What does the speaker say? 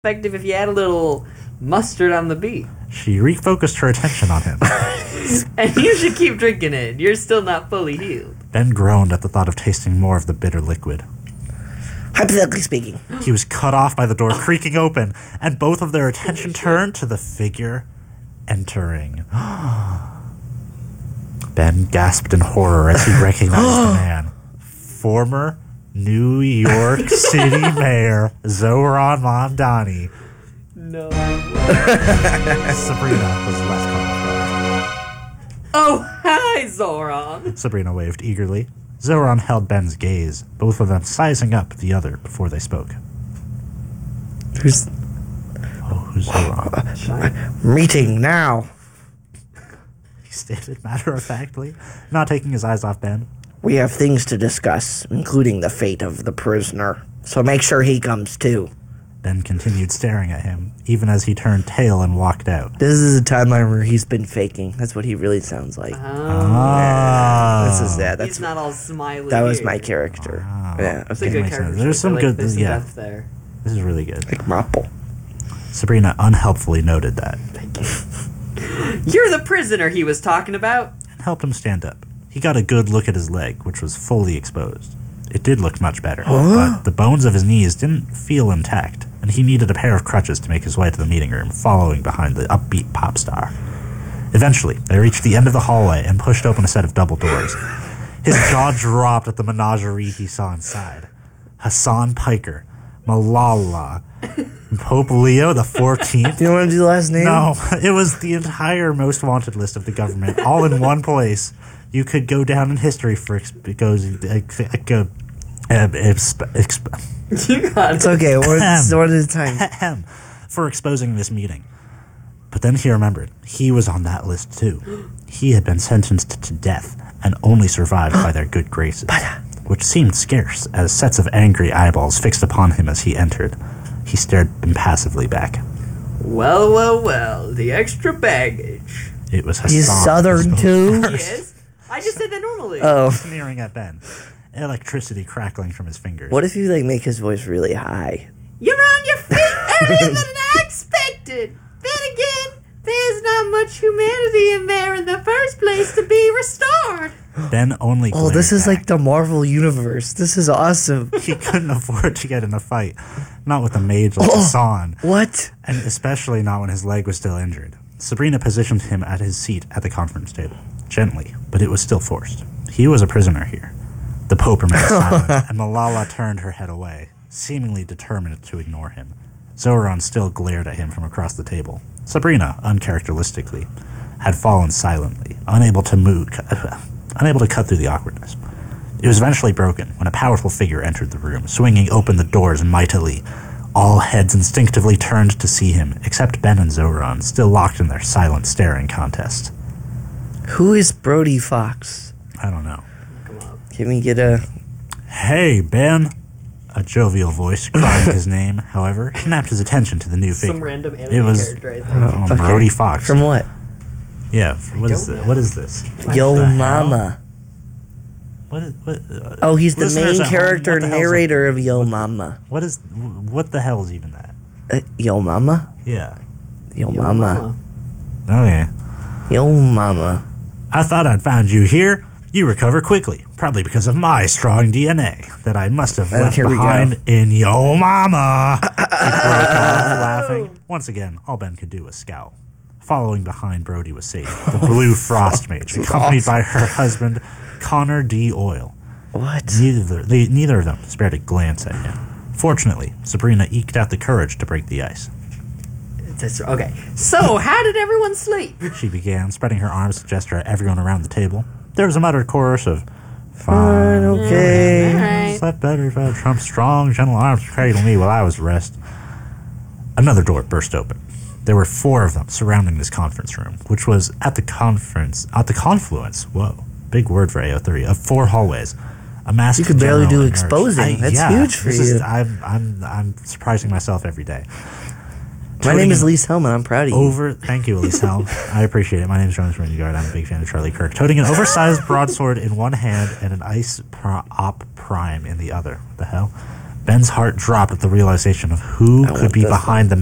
effective if you add a little mustard on the beat. She refocused her attention on him. And you should keep drinking it. You're still not fully healed. Ben groaned at the thought of tasting more of the bitter liquid. Hypothetically speaking. He was cut off by the door creaking open, and both of their attention turned to the figure entering. Ben gasped in horror as he recognized the man. Former New York City Mayor Zoran Mamdani. No. Sabrina was less caught off guard. Oh, hi, Zoran. Sabrina waved eagerly. Zoran held Ben's gaze, both of them sizing up the other before they spoke. Who's Zoran? meeting now? He stated matter-of-factly, not taking his eyes off Ben. We have things to discuss, including the fate of the prisoner. So make sure he comes too. Ben continued staring at him, even as he turned tail and walked out. This is a timeline where he's been faking. That's what he really sounds like. This is that. He's not all smiley. That was here. my character. Yeah, It's a okay. good makes sense. character. There's some good- There's some yeah. depth there. This is really good. Like Maple. Sabrina unhelpfully noted that You're the prisoner he was talking about. and helped him stand up. He got a good look at his leg, which was fully exposed. It did look much better, but the bones of his knees didn't feel intact, and he needed a pair of crutches to make his way to the meeting room, following behind the upbeat pop star. Eventually, they reached the end of the hallway and pushed open a set of double doors. His jaw dropped at the menagerie he saw inside. Hassan Piker, Malala, Pope Leo the 14th. You want to do the last name? No, it was the entire most wanted list of the government, all in one place. You could go down in history for It's okay. One at a time. for exposing this meeting. But then he remembered he was on that list too. He had been sentenced to death and only survived by their good graces, which seemed scarce as sets of angry eyeballs fixed upon him as he entered. He stared impassively back. Well, the extra baggage. It was Hassan. He's Southern too. Yes. I just said that normally. Oh. Sneering at Ben, electricity crackling from his fingers. What if you make his voice really high? You're on your feet earlier than I expected. Then again, there's not much humanity in there in the first place to be restored. Ben only Oh, this glared is back. like the Marvel universe. This is awesome. He couldn't afford to get in a fight, not with a mage like Hassan, What? and especially not when his leg was still injured. Sabrina positioned him at his seat at the conference table, gently, but it was still forced. He was a prisoner here. The Pope remained silent, and Malala turned her head away, seemingly determined to ignore him. Zoran still glared at him from across the table. Sabrina, uncharacteristically, had fallen silently, unable to cut through the awkwardness. It was eventually broken when a powerful figure entered the room, swinging open the doors mightily. All heads instinctively turned to see him, except Ben and Zoran, still locked in their silent staring contest. Who is Brody Fox? I don't know. Can we get a... Hey, Ben! A jovial voice crying his name, however, snapped his attention to the new figure. Some random It anime was character, I think. Brody Fox. From what? Yeah, what is this? What is this? Yo the hell? Mama. Oh, he's the Listeners main at home, character what the hell's narrator of Yo Mama. what the hell is even that? Yo Mama? Yeah. Yo Mama. Okay. Yo Mama. I thought I'd found you here. You recover quickly, probably because of my strong DNA that I must have left here we go. behind in Yo Mama. He broke off, laughing. Once again, all Ben could do was scowl. Following behind Brody was Sadie, the blue frost mage, accompanied by her husband, Connor D. Oil. What? Neither of them spared a glance at him. Fortunately, Sabrina eked out the courage to break the ice. Okay, so how did everyone sleep? She began, spreading her arms to gesture at everyone around the table. There was a muttered chorus of, "Fine, Okay. Alright. slept better if I had Trump's strong, gentle arms to cradle me while I was at rest." Another door burst open. There were 4 of them surrounding this conference room, which was at the confluence, whoa, big word for AO3, of 4 hallways. A masked You could barely general do emerged. exposing. That's huge for you. I'm surprising myself every day. My name is Elise Hellman. I'm proud of you. Thank you, Elise Helm. I appreciate it. My name is Jonas Ringard. I'm a big fan of Charlie Kirk. Toting an oversized broadsword in one hand and an ice op prime in the other. What the hell? Ben's heart dropped at the realization of who I could want be this behind the